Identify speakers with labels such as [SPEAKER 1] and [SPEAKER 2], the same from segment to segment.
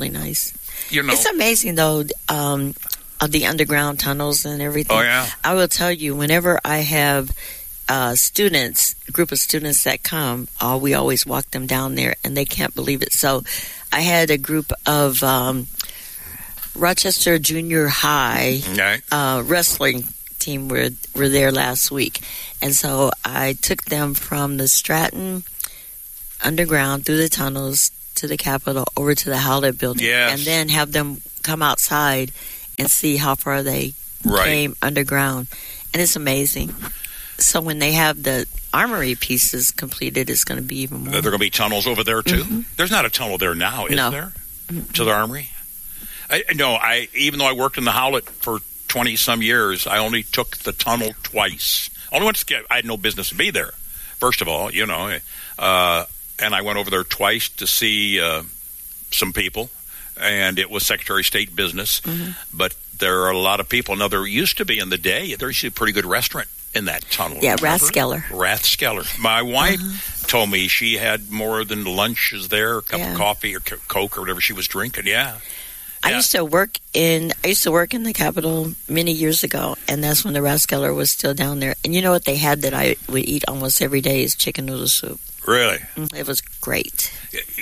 [SPEAKER 1] really nice.
[SPEAKER 2] It's
[SPEAKER 1] amazing, though, of the underground tunnels and everything.
[SPEAKER 2] Oh, yeah.
[SPEAKER 1] I will tell you, whenever I have a group of students that come, we always walk them down there, and they can't believe it. So I had a group of Rochester Junior High wrestling team were there last week. And so I took them from the Stratton underground through the tunnels to the Capitol over to the Howlett building.
[SPEAKER 2] Yes.
[SPEAKER 1] And then have them come outside and see how far they came underground. And it's amazing. So when they have the Armory pieces completed, it's going to be even more.
[SPEAKER 2] There are going to be tunnels over there, too?
[SPEAKER 1] Mm-hmm.
[SPEAKER 2] There's not a tunnel there now, is there?
[SPEAKER 1] Mm-hmm.
[SPEAKER 2] To the Armory? Even though I worked in the Howlett for 20-some years, I only took the tunnel twice. I had no business to be there, first of all, and I went over there twice to see some people, and it was Secretary of State business. Mm-hmm. But there are a lot of people. Now, there used to be in the day, there used to be a pretty good restaurant in that tunnel.
[SPEAKER 1] Yeah, Rathskeller.
[SPEAKER 2] My wife told me she had more than lunches there, a cup of coffee or Coke or whatever she was drinking. Yeah.
[SPEAKER 1] I used to work in the Capitol many years ago, and that's when the Rathskeller was still down there. And you know what they had that I would eat almost every day is chicken noodle soup.
[SPEAKER 2] Really?
[SPEAKER 1] It was great.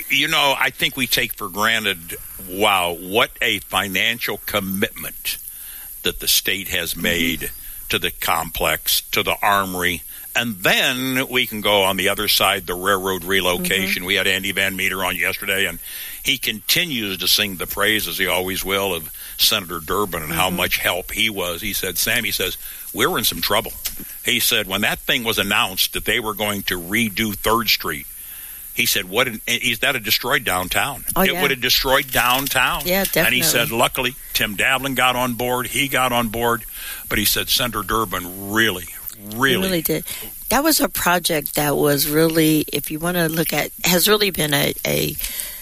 [SPEAKER 2] I think we take for granted, wow, what a financial commitment that the state has made to the complex, to the Armory. And then we can go on the other side, the railroad relocation. Mm-hmm. We had Andy Van Meter on yesterday, and he continues to sing the praises, he always will, of Senator Durbin and how much help he was. He said, Sam, we were in some trouble. He said, when that thing was announced that they were going to redo 3rd Street, he said, that had destroyed downtown. It would have destroyed downtown.
[SPEAKER 1] Yeah, definitely.
[SPEAKER 2] And he said, luckily, Tim Davlin got on board. He got on board. But he said Senator Durbin really
[SPEAKER 1] did. That was a project that was really, if you want to look at, has really been a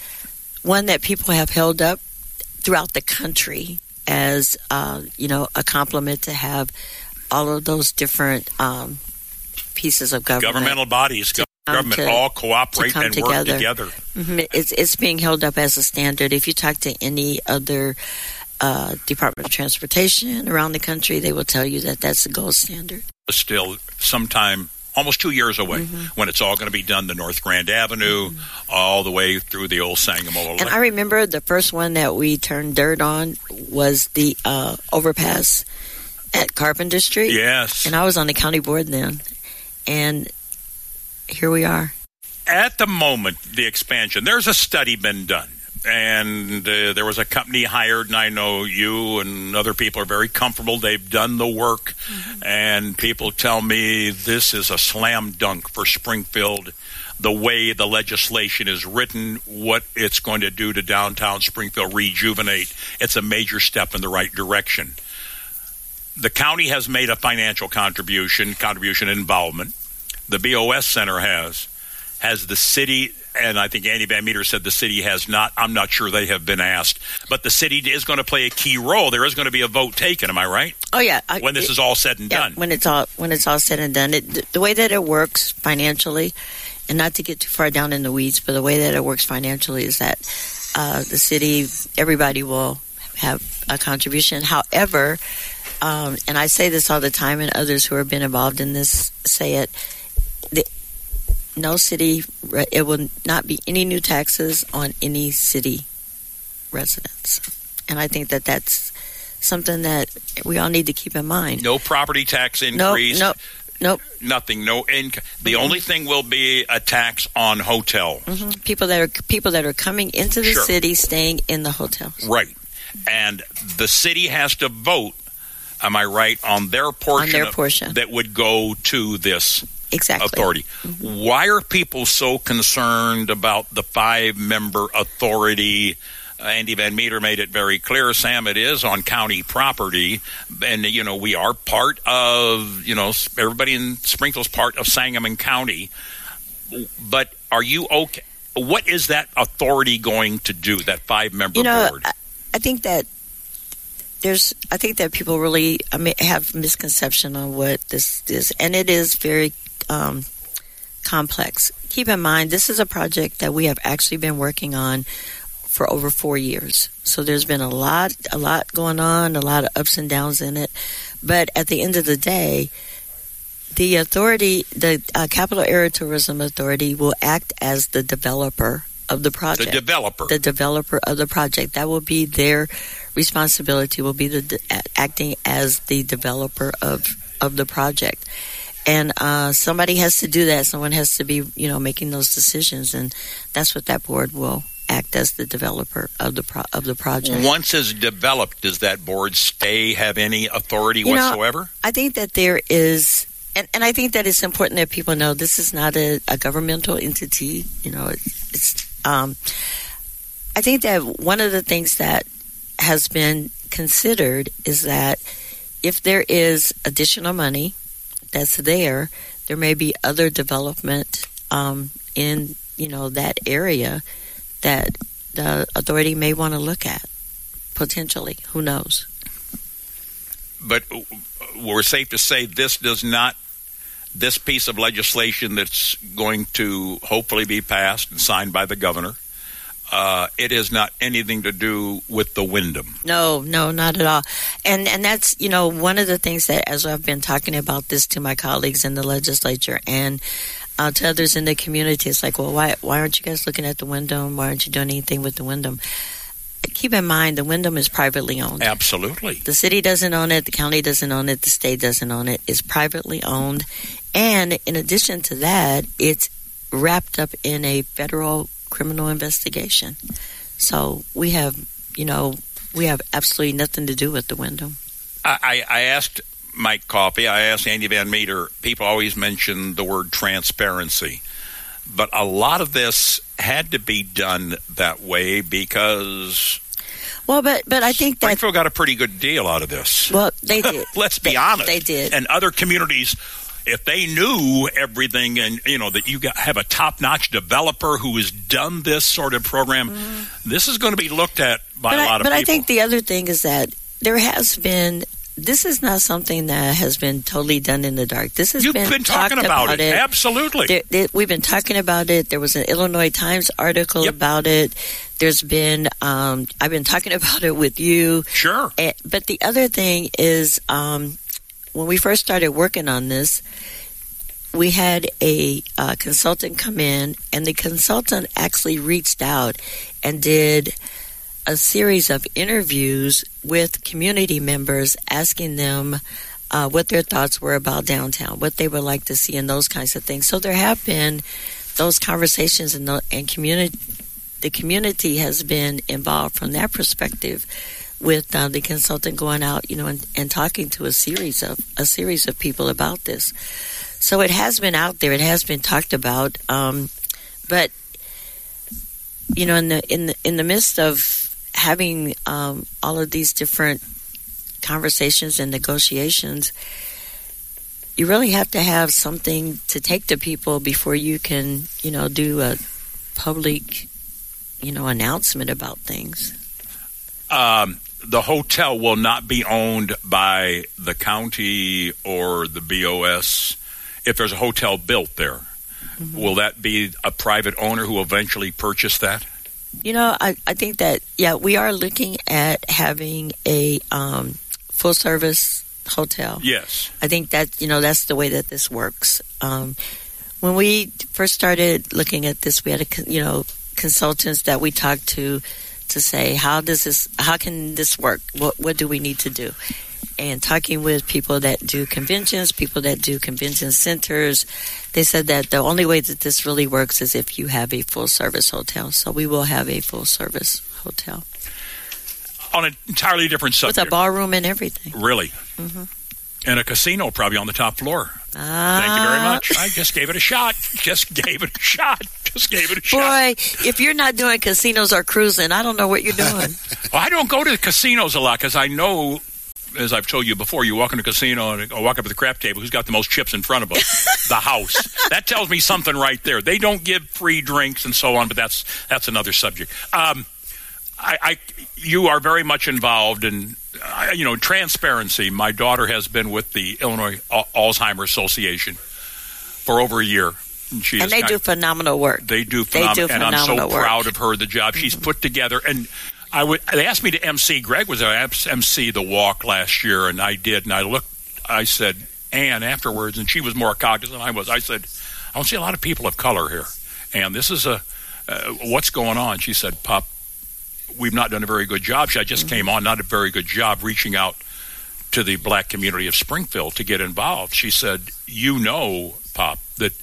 [SPEAKER 1] one that people have held up throughout the country as, a compliment to have all of those different pieces of
[SPEAKER 2] governmental bodies, government all cooperate and work together.
[SPEAKER 1] Mm-hmm. It's being held up as a standard. If you talk to any other Department of Transportation around the country, they will tell you that that's the gold standard.
[SPEAKER 2] Still, sometime almost 2 years away when it's all going to be done, the North Grand Avenue, all the way through the old Sangamo.
[SPEAKER 1] And I remember the first one that we turned dirt on was the overpass at Carpenter Street.
[SPEAKER 2] Yes.
[SPEAKER 1] And I was on the county board then. And here we are.
[SPEAKER 2] At the moment, the expansion, there's a study been done. And there was a company hired, and I know you and other people are very comfortable. They've done the work, and people tell me this is a slam dunk for Springfield. The way the legislation is written, what it's going to do to downtown Springfield, rejuvenate, it's a major step in the right direction. The county has made a financial contribution involvement. The BOS Center has the city. And I think Andy Van Meter said the city has not. I'm not sure they have been asked. But the city is going to play a key role. There is going to be a vote taken. Am I right?
[SPEAKER 1] Oh, yeah.
[SPEAKER 2] When this is all said and done.
[SPEAKER 1] When it's all said and done. The way that it works financially, and not to get too far down in the weeds, but the way that it works financially is that the city, everybody will have a contribution. However, and I say this all the time, and others who have been involved in this say it, no city, it will not be any new taxes on any city residents. And I think that that's something that we all need to keep in mind.
[SPEAKER 2] No property tax increase.
[SPEAKER 1] Nope.
[SPEAKER 2] Nothing. No income. The only thing will be a tax on hotels.
[SPEAKER 1] Mm-hmm. People that are coming into the city, staying in the hotels.
[SPEAKER 2] Right. And the city has to vote, am I right, on their portion. That would go to this authority. Mm-hmm. Why are people so concerned about the 5-member authority? Andy Van Meter made it very clear, Sam, it is on county property. And, we are part of, everybody in Springfield's part of Sangamon County. But are you okay? What is that authority going to do, that 5-member board?
[SPEAKER 1] I think that people really have misconception on what this is. And it is very complex. Keep in mind, this is a project that we have actually been working on for over 4 years. So there's been a lot going on, a lot of ups and downs in it. But at the end of the day, the authority, the Capital Area Tourism Authority, will act as the developer of the project. The developer of the project. That will be their responsibility, will be acting as the developer of the project. And somebody has to do that. Someone has to be, making those decisions, and that's what that board will act as, the developer of the project.
[SPEAKER 2] Once it's developed, does that board have any authority whatsoever?
[SPEAKER 1] I think that there is, and I think that it's important that people know this is not a governmental entity. I think that one of the things that has been considered is that if there is additional money that's there may be other development in that area that the authority may want to look at, potentially. Who knows?
[SPEAKER 2] But we're safe to say this piece of legislation that's going to hopefully be passed and signed by the governor, it has not anything to do with the Wyndham.
[SPEAKER 1] No, not at all. And that's, one of the things that, as I've been talking about this to my colleagues in the legislature and to others in the community, it's like, well, why aren't you guys looking at the Wyndham? Why aren't you doing anything with the Wyndham? Keep in mind, the Wyndham is privately owned.
[SPEAKER 2] Absolutely.
[SPEAKER 1] The city doesn't own it. The county doesn't own it. The state doesn't own it. It's privately owned. And in addition to that, it's wrapped up in a federal criminal investigation. So we have absolutely nothing to do with the Wyndham.
[SPEAKER 2] I asked Mike Coffey, I asked Andy Van Meter, people always mention the word transparency. But a lot of this had to be done that way because...
[SPEAKER 1] Well, but I think that...
[SPEAKER 2] Springfield got a pretty good deal out of this.
[SPEAKER 1] Well, they did.
[SPEAKER 2] Let's be honest.
[SPEAKER 1] They did.
[SPEAKER 2] And other communities, if they knew everything and, that you have a top-notch developer who has done this sort of program, this is going to be looked at by a lot of people. But I think
[SPEAKER 1] the other thing is that there has been... This is not something that has been totally done in the dark. This has
[SPEAKER 2] been talking about it. Absolutely.
[SPEAKER 1] We've been talking about it. There was an Illinois Times article about it. There's been, I've been talking about it with you.
[SPEAKER 2] Sure.
[SPEAKER 1] But the other thing is, when we first started working on this, we had a consultant come in, and the consultant actually reached out and did a series of interviews with community members, asking them what their thoughts were about downtown, what they would like to see, and those kinds of things. So there have been those conversations, and the community has been involved from that perspective, with the consultant going out, and talking to a series of people about this. So it has been out there, it has been talked about, but in the midst of having all of these different conversations and negotiations, you really have to have something to take to people before you can, do a public, announcement about things.
[SPEAKER 2] The hotel will not be owned by the county or the BOS if there's a hotel built there. Mm-hmm. Will that be a private owner who eventually purchase that?
[SPEAKER 1] I think that, we are looking at having a full-service hotel.
[SPEAKER 2] Yes.
[SPEAKER 1] I think that, that's the way that this works. When we first started looking at this, we had, consultants that we talked to say, how can this work? What do we need to do? And talking with people that do conventions, people that do convention centers, they said that the only way that this really works is if you have a full-service hotel. So we will have a full-service hotel.
[SPEAKER 2] On an entirely different subject.
[SPEAKER 1] With a ballroom and everything.
[SPEAKER 2] Really? Mm-hmm. And a casino probably on the top floor. Thank you very much. I just gave it a shot.
[SPEAKER 1] Boy, if you're not doing casinos or cruising, I don't know what you're doing.
[SPEAKER 2] Well, I don't go to casinos a lot because I know... As I've told you before, you walk in a casino and walk up to the crap table, who's got the most chips in front of them? The house. That tells me something right there. They don't give free drinks and so on, but that's another subject. You are very much involved in, transparency. My daughter has been with the Illinois Alzheimer's Association for over a year.
[SPEAKER 1] And they do phenomenal work.
[SPEAKER 2] They do phenomenal work. And I'm so proud of her, the job she's put together. And they asked me to MC. Greg was our MC the walk last year, and I did. And I said, Ann, afterwards, and she was more cognizant than I was. I said, I don't see a lot of people of color here. And this is what's going on? She said, Pop, we've not done a very good job. I just came on, not a very good job reaching out to the black community of Springfield to get involved. She said, Pop, that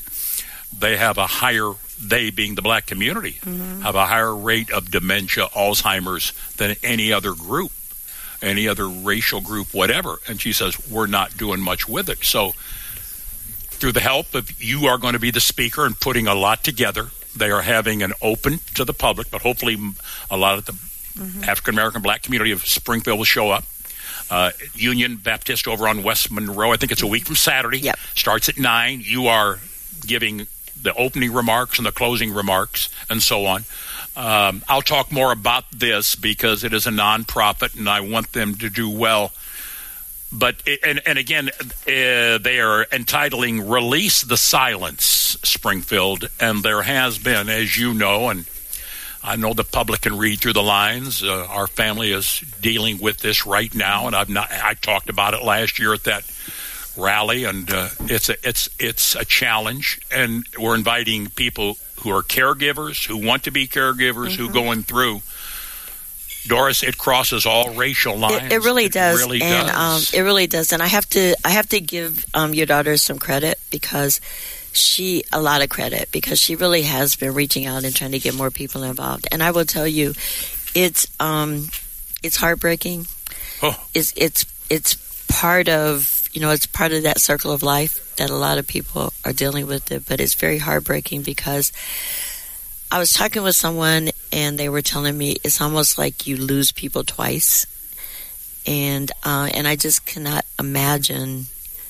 [SPEAKER 2] they being the black community, have a higher rate of dementia, Alzheimer's than any other group, any other racial group, whatever. And she says, we're not doing much with it. So through the help of you are going to be the speaker and putting a lot together. They are having an open to the public, but hopefully a lot of the African-American black community of Springfield will show up. Union Baptist over on West Monroe. I think it's a week from Saturday.
[SPEAKER 1] Yep.
[SPEAKER 2] Starts at 9. You are giving the opening remarks and the closing remarks and so on. I'll talk more about this because it is a nonprofit and I want them to do well. But again, they are entitling Release the Silence, Springfield, and there has been, as you know, and I know the public can read through the lines. Our family is dealing with this right now, and I talked about it last year at that rally, and it's a challenge. And we're inviting people who are caregivers, who want to be caregivers, who going through. Doris, it crosses all racial lines.
[SPEAKER 1] It really does.
[SPEAKER 2] It really
[SPEAKER 1] does. It really does. And I have to give your daughter some credit because she really has been reaching out and trying to get more people involved. And I will tell you, it's heartbreaking.
[SPEAKER 2] Oh.
[SPEAKER 1] It's part of that circle of life that a lot of people are dealing with it. But it's very heartbreaking because I was talking with someone and they were telling me it's almost like you lose people twice. And I just cannot imagine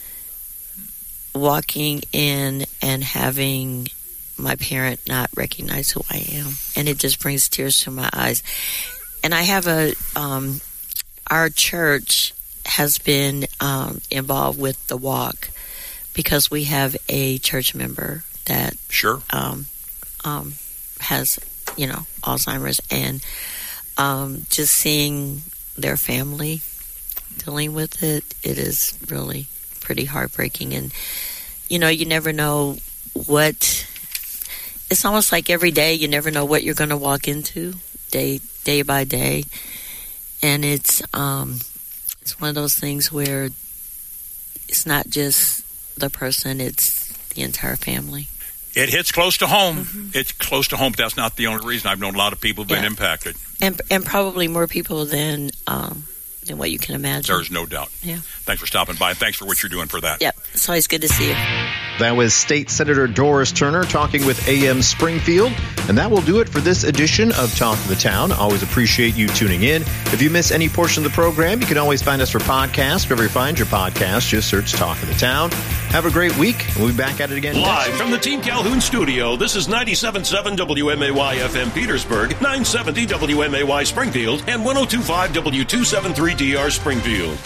[SPEAKER 1] walking in and having my parent not recognize who I am. And it just brings tears to my eyes. And I have our church has been involved with the walk because we have a church member that has, Alzheimer's, and just seeing their family dealing with it is really pretty heartbreaking. And you never know it's almost like every day you never know what you're going to walk into day by day. And it's one of those things where it's not just the person, it's the entire family.
[SPEAKER 2] It hits close to home. It's close to home, but that's not the only reason. I've known a lot of people who've been impacted. And probably more people than what you can imagine. There's no doubt.
[SPEAKER 1] Yeah.
[SPEAKER 2] Thanks for stopping by, and thanks for what you're doing for that.
[SPEAKER 1] Yep. It's always good to see you.
[SPEAKER 3] That was State Senator Doris Turner talking with AM Springfield. And that will do it for this edition of Talk of the Town. Always appreciate you tuning in. If you miss any portion of the program, you can always find us for podcasts. Wherever you find your podcast, just search Talk of the Town. Have a great week. We'll be back at it again
[SPEAKER 4] Live from the Team Calhoun studio, this is 97.7 WMAY FM Petersburg, 970 WMAY Springfield, and 102.5 W273DR Springfield.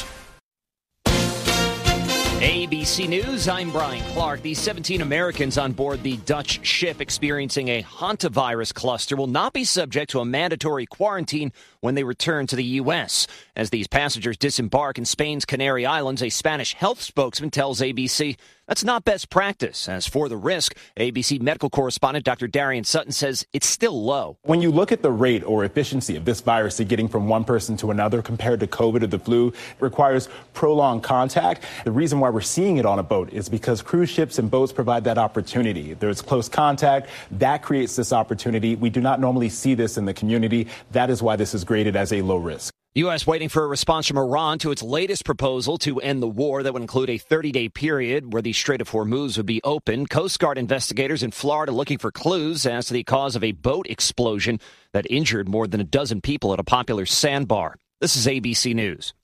[SPEAKER 5] ABC News, I'm Brian Clark. The 17 Americans on board the Dutch ship experiencing a hantavirus cluster will not be subject to a mandatory quarantine when they return to the U.S. As these passengers disembark in Spain's Canary Islands, a Spanish health spokesman tells ABC that's not best practice. As for the risk, ABC medical correspondent Dr. Darian Sutton says it's still low.
[SPEAKER 6] When you look at the rate or efficiency of this virus getting from one person to another compared to COVID or the flu, it requires prolonged contact. The reason why we're seeing it on a boat is because cruise ships and boats provide that opportunity. There's close contact. That creates this opportunity. We do not normally see this in the community. That is why this is graded as a low risk.
[SPEAKER 5] U.S. waiting for a response from Iran to its latest proposal to end the war that would include a 30-day period where the Strait of Hormuz would be open. Coast Guard investigators in Florida looking for clues as to the cause of a boat explosion that injured more than a dozen people at a popular sandbar. This is ABC News.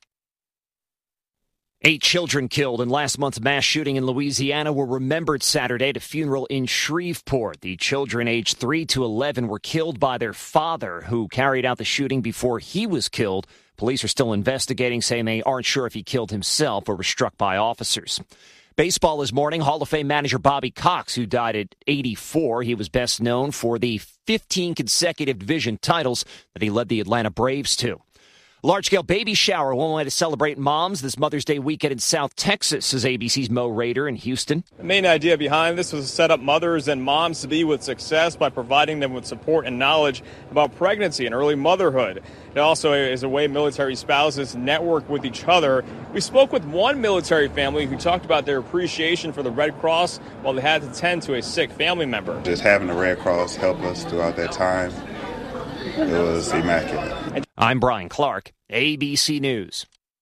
[SPEAKER 5] 8 children killed in last month's mass shooting in Louisiana were remembered Saturday at a funeral in Shreveport. The children aged 3 to 11 were killed by their father, who carried out the shooting before he was killed. Police are still investigating, saying they aren't sure if he killed himself or was struck by officers. Baseball this morning, Hall of Fame manager Bobby Cox, who died at 84. He was best known for the 15 consecutive division titles that he led the Atlanta Braves to. Large-scale baby shower, one way to celebrate moms this Mother's Day weekend in South Texas, says ABC's Mo Rader in Houston.
[SPEAKER 7] The main idea behind this was to set up mothers and moms to be with success by providing them with support and knowledge about pregnancy and early motherhood. It also is a way military spouses network with each other. We spoke with one military family who talked about their appreciation for the Red Cross while they had to tend to a sick family member.
[SPEAKER 8] Just having the Red Cross help us throughout that time, it was immaculate.
[SPEAKER 5] I'm Brian Clark, ABC News.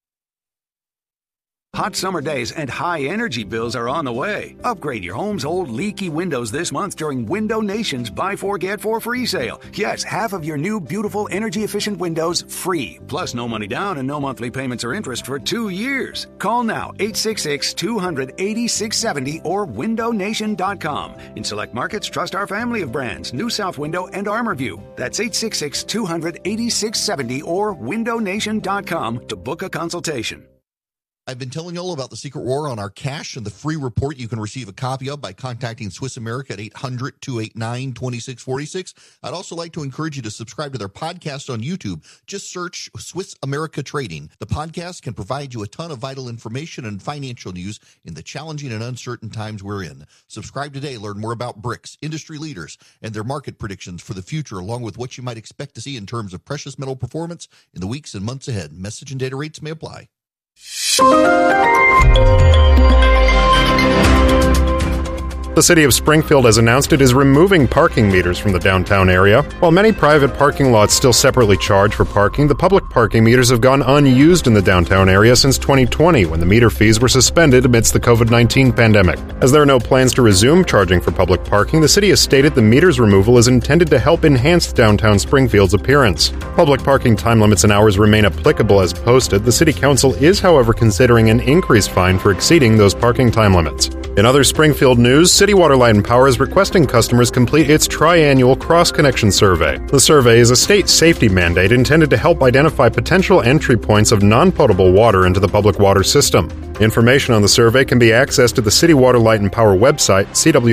[SPEAKER 9] Hot summer days and high energy bills are on the way. Upgrade your home's old leaky windows this month during Window Nation's Buy 4 Get 4 free sale. Yes, half of your new beautiful energy efficient windows free. Plus no money down and no monthly payments or interest for 2 years. Call now 866-200-8670 or windownation.com. In select markets, trust our family of brands, New South Window and ArmorView. That's 866-200-8670 or windownation.com to book a consultation.
[SPEAKER 10] I've been telling you all about the Secret War on our cash and the free report you can receive a copy of by contacting Swiss America at 800-289-2646. I'd also like to encourage you to subscribe to their podcast on YouTube. Just search Swiss America Trading. The podcast can provide you a ton of vital information and financial news in the challenging and uncertain times we're in. Subscribe today. Learn more about BRICS, industry leaders, and their market predictions for the future, along with what you might expect to see in terms of precious metal performance in the weeks and months ahead. Message and data rates may apply.
[SPEAKER 11] The city of Springfield has announced it is removing parking meters from the downtown area. While many private parking lots still separately charge for parking, the public parking meters have gone unused in the downtown area since 2020, when the meter fees were suspended amidst the COVID-19 pandemic. As there are no plans to resume charging for public parking, the city has stated the meters removal is intended to help enhance downtown Springfield's appearance. Public parking time limits and hours remain applicable as posted. The city council is, however, considering an increased fine for exceeding those parking time limits. In other Springfield news, City Water, Light and Power is requesting customers complete its triannual cross-connection survey. The survey is a state safety mandate intended to help identify potential entry points of non-potable water into the public water system. Information on the survey can be accessed at the City Water, Light and Power website,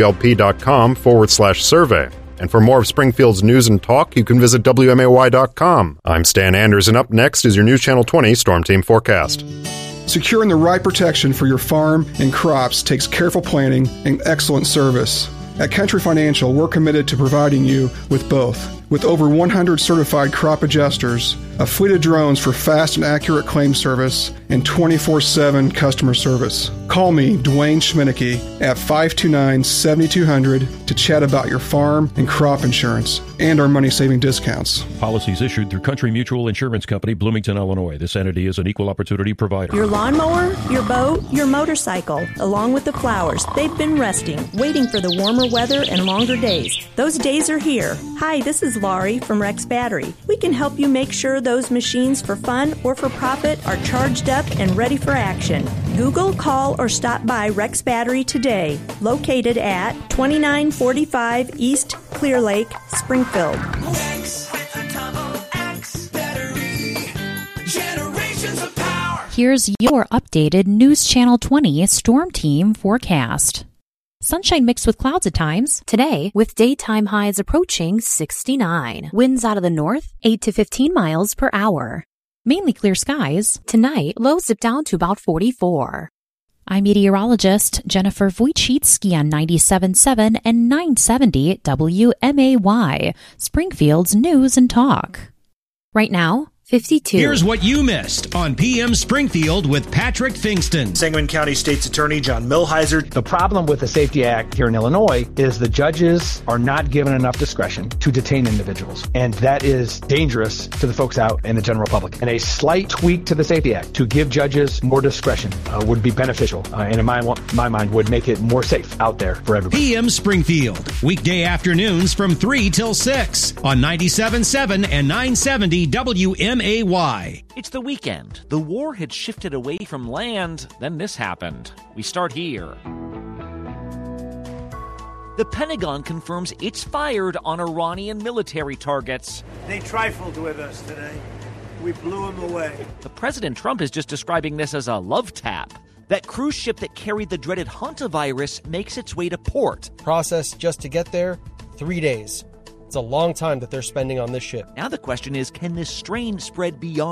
[SPEAKER 11] cwlp.com/survey. And for more of Springfield's news and talk, you can visit WMAY.com. I'm Stan Anders, and up next is your News Channel 20 Storm Team Forecast.
[SPEAKER 12] Securing the right protection for your farm and crops takes careful planning and excellent service. At Country Financial, we're committed to providing you with both. With over 100 certified crop adjusters, a fleet of drones for fast and accurate claim service, and 24/7 customer service. Call me, Dwayne Schminneke, at 529-7200 to chat about your farm and crop insurance and our money-saving discounts.
[SPEAKER 4] Policies issued through Country Mutual Insurance Company, Bloomington, Illinois. This entity is an equal opportunity provider.
[SPEAKER 13] Your lawnmower, your boat, your motorcycle, along with the flowers, they've been resting, waiting for the warmer weather and longer days. Those days are here. Hi, this is Laurie from Rex Battery. We can help you make sure those machines for fun or for profit are charged up and ready for action. Google, call, or stop by Rex Battery today, located at 2945 East Clear Lake, Springfield.
[SPEAKER 14] Rex with a double X battery. Generations of power.
[SPEAKER 15] Here's your updated News Channel 20 Storm Team forecast. Sunshine mixed with clouds at times. Today, with daytime highs approaching 69. Winds out of the north, 8 to 15 miles per hour. Mainly clear skies. Tonight, lows dip down to about 44. I'm meteorologist Jennifer Wojcicki on 97.7 and 970 WMAY, Springfield's News and Talk. Right now, 52.
[SPEAKER 16] Here's what you missed on PM Springfield with Patrick Fingston.
[SPEAKER 17] Sangamon County State's Attorney John Milheiser.
[SPEAKER 18] The problem with the Safety Act here in Illinois is the judges are not given enough discretion to detain individuals. And that is dangerous to the folks out in the general public. And a slight tweak to the Safety Act to give judges more discretion would be beneficial. And in my mind would make it more safe out there for everybody.
[SPEAKER 16] PM Springfield, weekday afternoons from 3 till 6 on 97.7 and 970 WMAY.
[SPEAKER 5] It's the weekend. The war had shifted away from land. Then this happened. We start here. The Pentagon confirms it's fired on Iranian military targets.
[SPEAKER 19] They trifled with us today. We blew them away.
[SPEAKER 5] The President Trump is just describing this as a love tap.
[SPEAKER 19] that cruise ship that carried the dreaded hantavirus makes its way to port.
[SPEAKER 20] Process just to get there, 3 days. It's a long time that they're spending on this ship.
[SPEAKER 19] Now the question is, can this strain spread beyond